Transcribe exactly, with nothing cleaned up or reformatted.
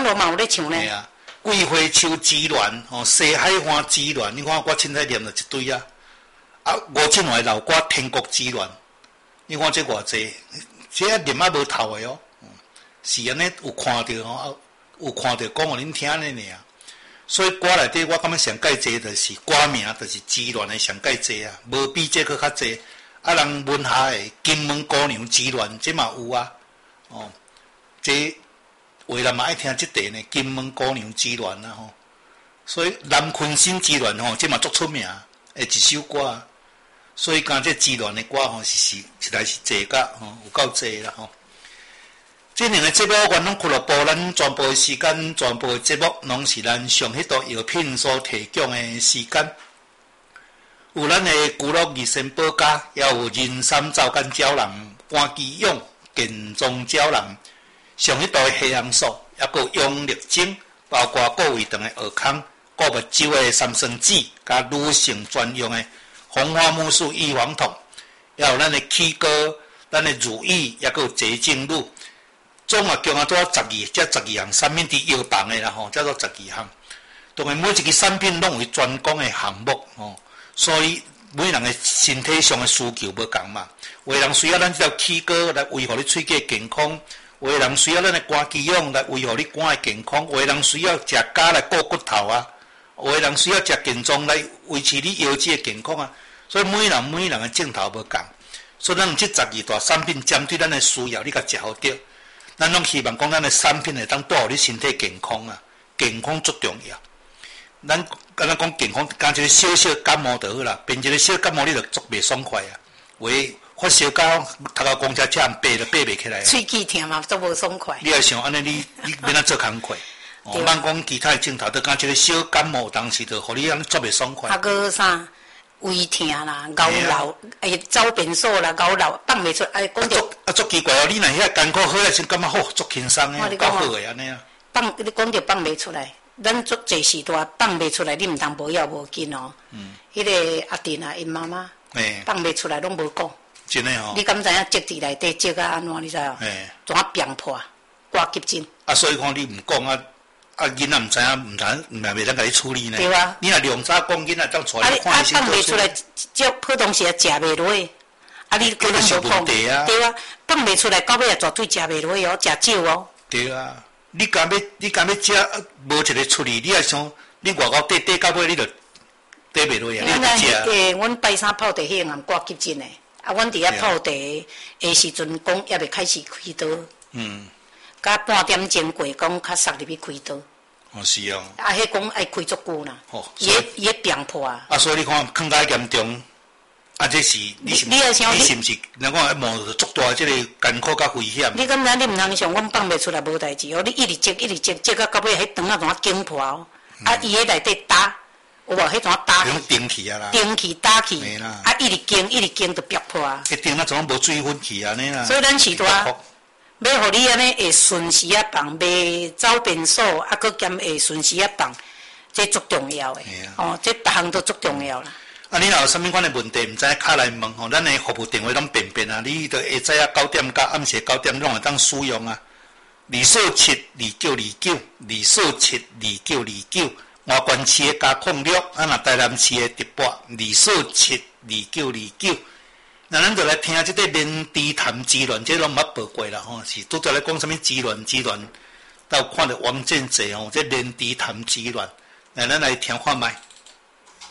网络嘛有咧唱呢。 系啊，桂花树之恋，吼，西海花之恋，你看我凊彩念了一堆啊。啊，吴振华老歌《天国之恋》，你看这偌济，这念啊无透的哦。是安尼有看到吼，有看到讲互恁听呢尔。所以歌内底我感觉上介济就是歌名，就是之恋的上介济啊，无比这个较济。啊，人文下的金门姑娘之恋，这嘛有啊。哦，这为人嘛爱听这题呢，金门姑娘之恋啊吼。所以南昆新之恋吼，这嘛足出名的一首歌啊。所以讲这之恋的歌吼，是是实在是济甲吼，有够济啦吼。这两个节目我拢俱乐部，咱全部的时间，全部的节目拢是咱上迄道药品所提供的时间。有咱的古乐二仙宝家，也有人参皂苷胶囊、关基勇、健壮胶囊，上迄道的黑红素，也有用力精，包括各位肠的蚵康、各目睭的三酸酯，加女性专用的红花木素预防痛，也有咱的起膏、咱的乳液，也有洁净露。总啊共啊多十二，这十二项产品伫药房的啦吼，叫做十二项。当然每一个产品拢有专攻的项目吼，所以每人的身体上的需求无同嘛。有的人需要咱这条起膏来维护你喙齿健康，有的人需要咱的关基用来维护你肝的健康，有的人需要食胶来顾骨头啊，有的人需要食健壮来维持你腰肌的健康啊。所以每人每人的镜头无同，所以咱这十二大产品针对咱的需要，你甲食好着。咱拢希望讲，咱的产品会当带互你身体健康啊，健康最重要。咱敢若讲健康，干一个小小感冒就好啦，变一个小感冒你就足袂爽快啊。为发烧到头壳公车车爬就爬袂起来。 喙齿疼嘛，足无爽快。 你要想安尼，你你免怎做工课？哦，莫讲其他的镜头，就干一个小感冒，当时就互你安尼足袂爽快。 啊，搁啥？胃疼啦，咬老，哎，走便所啦，咬老放袂出，哎，讲着啊，足奇怪哦！你若遐艰苦好咧，先感觉好，足轻松诶，够好诶安尼啊。 放，你讲着放袂出来，咱足济时段放袂出来，你毋通无要无紧哦。嗯。迄个阿弟啊，因妈妈，哎，放袂出来拢无讲。 真诶吼。 你敢知影积伫内底积啊安怎？你知哦？哎。怎啊变破？挂急诊。啊， 所以讲你毋讲啊。啊，囡仔毋知影，毋通，毋係袂当甲你处理呢。 对啊。 你若量早講，囡仔當帶你看醫生。 啊，放袂出來，即普通時啊，食袂落去。啊，你個人無碰。對啊。對啊，放袂出來，到尾啊，絕對食袂落去哦，食少哦。 對啊，你敢要，你敢要食，無一個處理，你也想，你外口缀缀到尾，你就缀袂落去啊，你就食。 誒，阮拜三泡茶迄個掛急診的，啊，阮佇遐泡茶的時陣，講也未開始開刀。嗯。甲半點鐘過，講較塞入去開刀。 哦，是哦。 啊，迄講愛開足久啦。哦。伊伊會病破啊。 啊，所以你看，更加嚴重。啊，這是你是你是毋是？人講冒着足大即個艱苦甲危險。 你敢知你毋通想，阮放袂出來無代誌哦。你一直積一直積，積到到尾，迄腸啊怎啊驚破哦。啊，伊喺內底打，有無？迄怎啊打？ 用電去啊啦。 電去打去。沒啦。啊，一直驚一直驚就逼破啊。 迄腸啊怎啊無水分去安尼啦。 所以咱是多。要互你安尼會順時啊放，袂走便所，啊，佮兼會順時啊放，這足重要誒。哦，這逐項都足重要啦。 啊，你若有啥物款誒問題，毋知敲來問吼，咱誒服務電話攏便便啊，你著下晝啊九點甲暗時九點攏會當使用啊。二四七二九二九，二四七二九二九，外關市誒加控六，啊，若台南市誒直播二四七二九二九。那咱就來聽即個連珠潭之戀，即攏毋捌報過啦吼，是拄則咧講啥物之戀之戀，到看着王建濟吼，即連珠潭之戀，那咱來聽看覓。